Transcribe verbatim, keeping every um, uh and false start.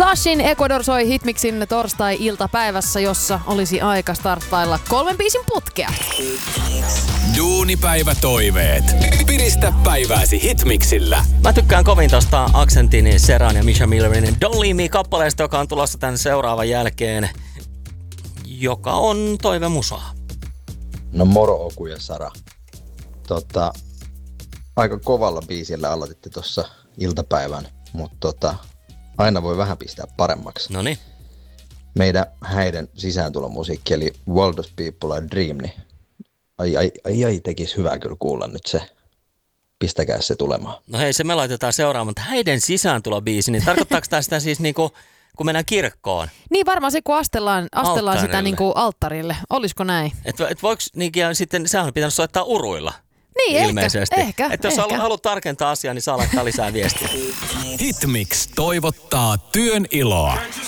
Machine Ecuador soi Hitmixin torstai-iltapäivässä, jossa olisi aika starttailla kolmen biisin putkea. Duunipäivä toiveet. Piristä päivääsi Hitmixillä. Mä tykkään kovin tosta Accentini, Seran ja Misha Millerin Don't Leave Me-kappaleesta, joka on tulossa tämän seuraavan jälkeen, joka on toivemusaa. No moro Oku ja Sara. Tota, aika kovalla biisillä aloititte tuossa iltapäivän, mutta tota, aina voi vähän pistää paremmaksi. Noniin. Meidän häiden sisääntulomusiikki eli World of People and Dream, niin ai ai ai, ai tekisi hyvää kyllä kuulla nyt se. Pistäkää se tulemaan. No hei, se me laitetaan seuraamaan, mutta häiden sisääntulobiisi, niin tarkoittaako tämä sitä siis niinku, kun mennään kirkkoon? Niin varmaan se, kun astellaan, astellaan sitä niinku alttarille. Olisiko näin? Että et voiko niinkin sitten, sehän on pitänyt soittaa uruilla. Niin, ilmeisesti. ehkä, että jos ehkä. haluat tarkentaa asiaa, niin saa laittaa lisää viestiä. Hitmix toivottaa työn iloa.